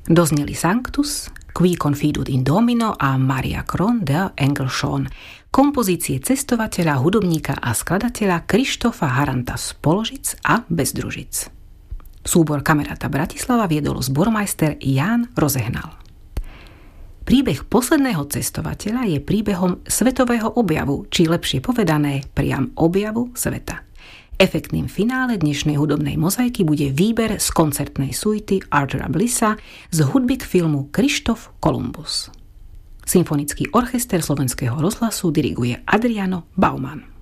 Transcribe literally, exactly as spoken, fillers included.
Dozneli Sanctus, Qui confidut in Domino a Maria Kron de Engelschon, kompozície cestovateľa, hudobníka a skladateľa Krištofa Haranta z Položic a Bezdružic. Súbor Kameráta Bratislava viedol zbormajster Ján Rozehnal. Príbeh posledného cestovateľa je príbehom svetového objavu, či lepšie povedané, priam objavu sveta. Efektným finále dnešnej hudobnej mozaiky bude výber z koncertnej suity Artura Blissa z hudby k filmu Krištof Kolumbus. Symfonický orchester Slovenského rozhlasu diriguje Adriano Bauman.